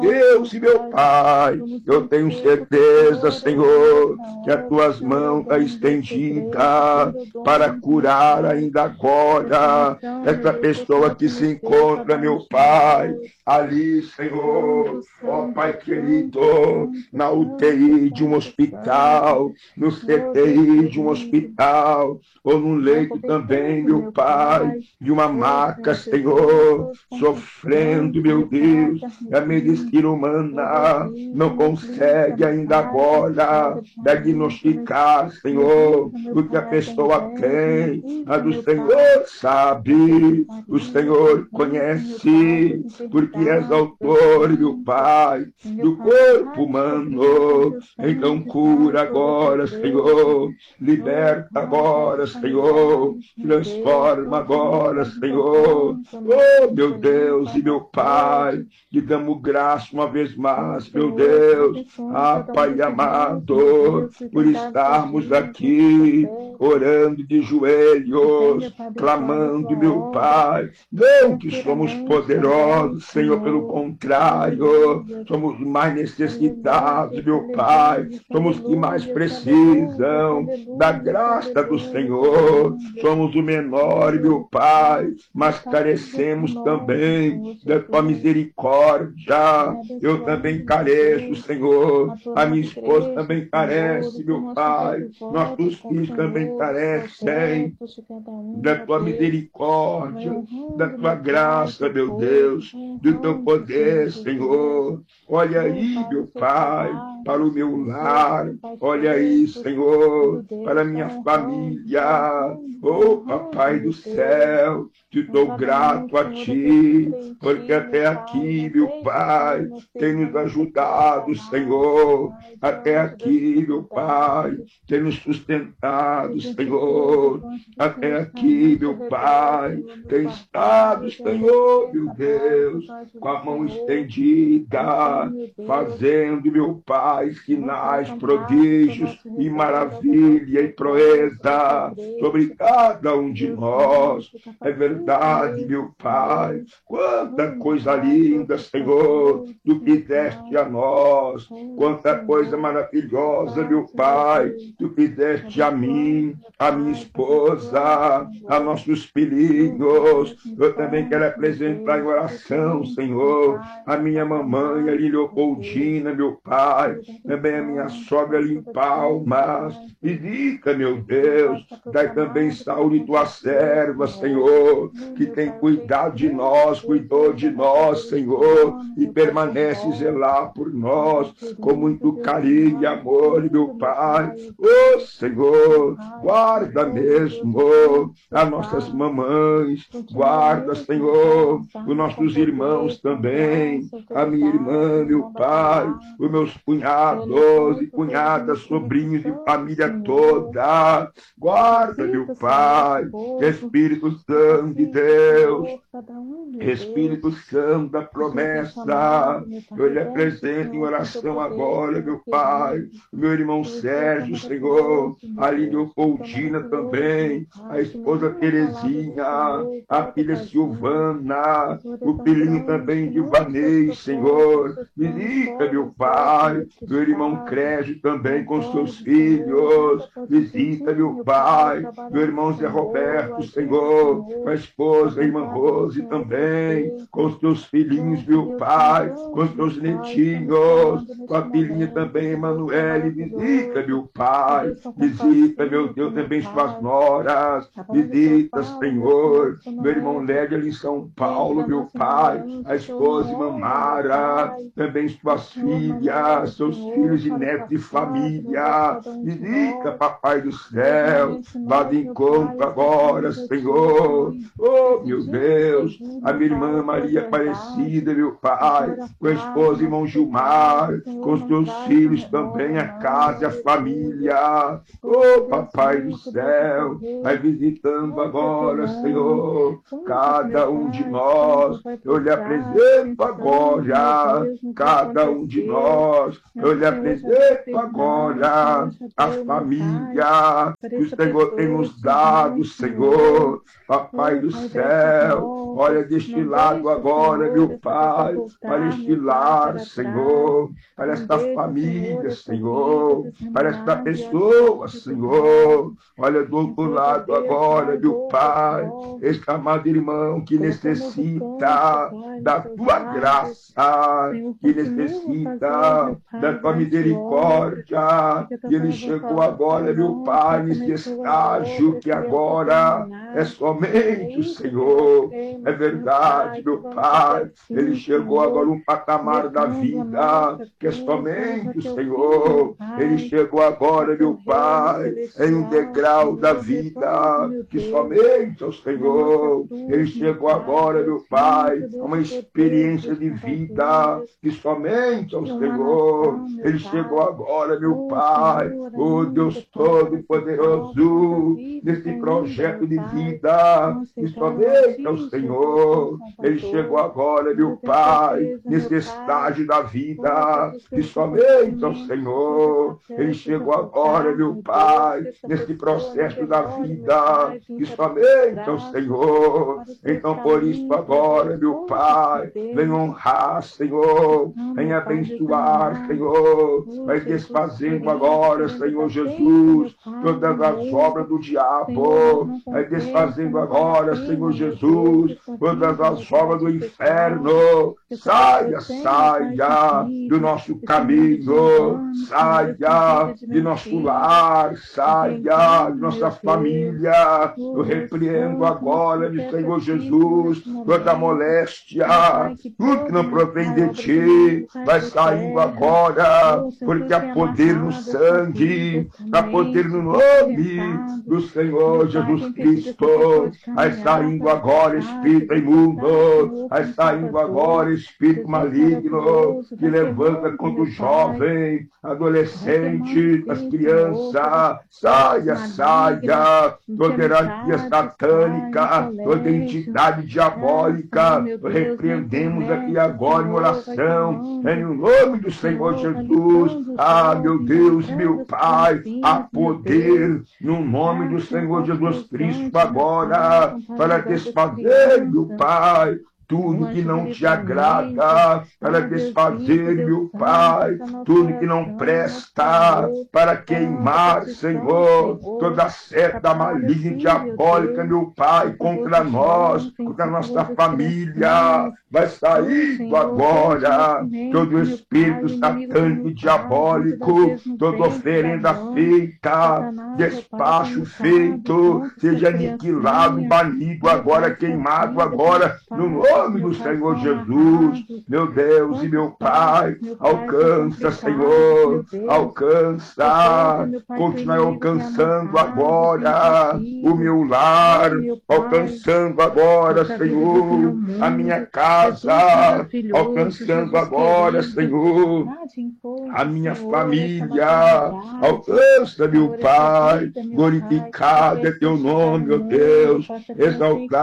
Deus e meu Pai, eu tenho certeza, Senhor, que as tuas mãos estão estendidas para curar ainda agora essa pessoa que se encontra, meu Pai, ali, Senhor, ó Pai querido, na UTI de um hospital, no CTI de um hospital, ou no leito também, meu Pai, de uma maca, Senhor, sofrendo, meu Deus, a medicina humana não consegue ainda agora diagnosticar, Senhor, o que a pessoa tem, mas o Senhor sabe, o Senhor conhece, porque és autor, meu Pai, do corpo humano. Então cura agora, Senhor, liberta agora, Senhor, transforma agora, Senhor. Oh, meu Deus e meu Pai, te damos graça uma vez mais, meu Deus, Pai amado, por estarmos aqui orando de joelhos, clamando, meu Pai. Não que somos poderosos, Senhor, pelo contrário, somos mais necessitados, meu Pai, somos os que mais precisam da graça do Senhor, somos o menor, meu Pai, mas carecemos também da tua misericórdia. Eu também careço, Senhor, a minha esposa também carece, meu Pai, nossos filhos também carecem da tua misericórdia, da tua graça, meu Deus, do teu poder, Senhor. Olha aí, meu Pai, para o meu lar, olha aí, Senhor, para a minha família. Oh, Papai do céu, te dou grato a ti, porque até aqui, meu Pai, tem nos ajudado, Senhor. Até aqui, meu Pai, tem nos sustentado, Senhor. Até aqui, meu Pai, tem estado, Senhor, meu Deus, com a mão estendida, fazendo, meu Pai, sinais, prodígios e maravilha e proeza sobre cada um de nós. É verdade, meu Pai, quanta coisa linda, Senhor, tu fizeste a nós, quanta coisa maravilhosa, meu Pai, tu fizeste a mim, a minha esposa, a nossos filhinhos. Eu também quero apresentar em oração, Senhor, a minha mamãe, a Leopoldina, meu Pai, também a minha sogra ali em Palmas. Visita, meu Deus, dai também saúde tua serva, Senhor, que tem cuidado de nós, cuidou de nós, Senhor, e permanece zelar por nós com muito carinho e amor, meu Pai. Ô, Senhor, guarda mesmo as nossas mamães, guarda, Senhor, os nossos irmãos também, a minha irmã, meu Pai, os meus cunhados e cunhadas, sobrinhos e família toda. Guarda, meu Pai, Espírito Santo de Deus, Espírito Santo da promessa, eu lhe apresento em oração agora, meu Pai, o meu irmão Sérgio, Senhor, a Leopoldina também, a esposa Terezinha, a filha Silvana, o filhinho também de Vanei, Senhor. Visita, meu Pai, meu irmão Crégio também com seus filhos. Visita, meu Pai, meu irmão Zé Roberto, Senhor, com a esposa, a irmã Rose também, com os teus filhinhos, meu Pai, com os teus netinhos, com a filhinha também, Emanuele. Visita, meu Pai, visita, meu Deus, também suas noras. Visita, Senhor, meu irmão Lédio ali em São Paulo, meu Pai, a esposa irmã Mara, também suas filhas, seus filhos e netos e família. Visita, Papai do céu, vá de encontro agora, Senhor. Oh, meu Deus, a minha irmã Maria Aparecida, meu Pai, com a esposa irmão Gilmar, com os teus filhos também, a casa e a família. Oh, Papai do céu, vai visitando agora, Senhor, cada um de nós. Eu lhe apresento agora, cada um de nós. Eu lhe apresento agora a família que o Senhor tem nos dado, Senhor. Papai do céu, olha deste lado agora, meu Pai, para este lar, Senhor, para esta família, Senhor, para esta pessoa, Senhor, olha do outro lado agora, meu Pai, este amado irmão que necessita da tua graça, que necessita da tua misericórdia, e ele chegou agora, meu Pai, nesse estágio que agora é somente o Senhor. É verdade, meu Pai, ele chegou agora um patamar da vida que é somente o Senhor. Ele chegou agora, meu Pai, em um degrau da vida que somente é o Senhor. Ele chegou agora, meu Pai, a uma experiência de vida que somente é o Senhor. Ele chegou agora, meu Pai, o Deus Todo-Poderoso, nesse projeto de vida que somente é o Senhor. Ele chegou agora, meu Pai, nesse estágio da vida que somente é o Senhor. Ele chegou agora, meu Pai, nesse processo da vida que somente é o Senhor. Então, por isso agora, meu Pai, vem honrar, Senhor, vem abençoar, Senhor, vai desfazendo agora, Senhor Jesus, todas as obras do diabo, vai desfazendo agora, Senhor Jesus, todas as obras do inferno. Saia, saia do nosso caminho, saia de nosso lar, saia de nossa família. Eu repreendo agora, meu Senhor Jesus, toda moléstia, tudo que não provém de ti, vai saindo agora, porque há poder no sangue, há poder no nome do Senhor Jesus Cristo. Vai saindo agora, espírito imundo, vai saindo agora, espírito maligno, que levanta contra o jovem, adolescente, as crianças. Saia, saia, toda hierarquia satânica, toda entidade diabólica, repreendemos aqui agora em oração, em nome do Senhor Jesus. Ah, meu Deus, meu Pai, há poder no nome do Senhor Jesus Cristo agora, para desfazer, meu Pai, tudo que não te agrada, para desfazer, meu Pai, tudo que não presta, para queimar, Senhor, toda seta maligna e diabólica, meu Pai, contra nós, contra a nossa família, vai saindo agora todo espírito satânico e diabólico, toda oferenda feita, despacho feito, seja aniquilado, banido agora, queimado agora, no nome do Senhor Jesus. Meu Deus e meu Pai, alcança, Senhor, alcança, continue alcançando agora o meu lar, alcançando agora, Senhor, a minha casa, alcançando agora, Senhor, a minha família, alcança, meu Pai, glorificado é teu nome, meu Deus, exaltado